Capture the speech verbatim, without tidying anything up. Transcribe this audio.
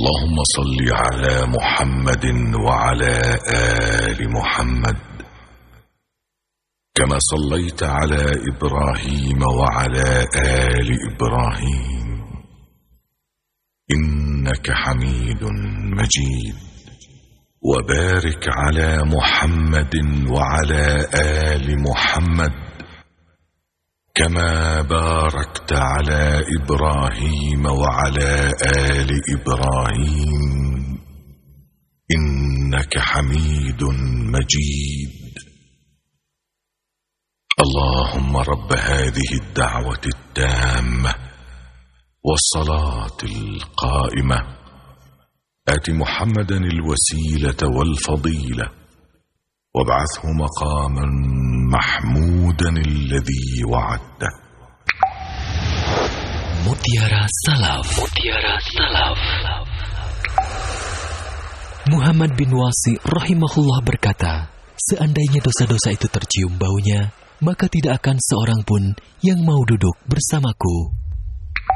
اللهم صل على محمد وعلى آل محمد كما صليت على إبراهيم وعلى آل إبراهيم إنك حميد مجيد. وبارك على محمد وعلى آل محمد كما باركت على إبراهيم وعلى آل إبراهيم إنك حميد مجيد. اللهم رب هذه الدعوة التامة والصلاة القائمة آت محمدا الوسيلة والفضيلة وابعثه مقاما محمودا الذي وعدته. Mutiara Salaf. Mutiara Salaf. Muhammad bin Wasi rahimahullah berkata, seandainya dosa-dosa itu tercium baunya, maka tidak akan seorang pun yang mau duduk bersamaku.